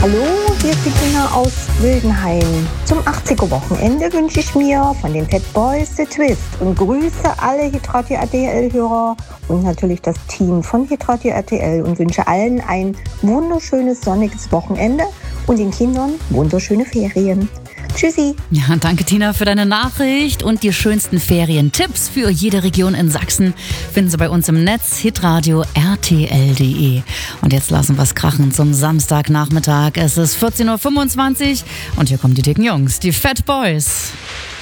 Hallo, hier ist die Tina aus Wildenhain. Zum 80er Wochenende wünsche ich mir von den Fat Boys The Twist und grüße alle Hitradio RTL-Hörer und natürlich das Team von Hitradio RTL und wünsche allen ein wunderschönes sonniges Wochenende und den Kindern wunderschöne Ferien. Tschüssi. Ja, danke Tina für deine Nachricht und die schönsten Ferientipps für jede Region in Sachsen finden Sie bei uns im Netz hitradio rtl.de. Und jetzt lassen wir es krachen zum Samstagnachmittag. Es ist 14.25 Uhr und hier kommen die dicken Jungs, die Fat Boys.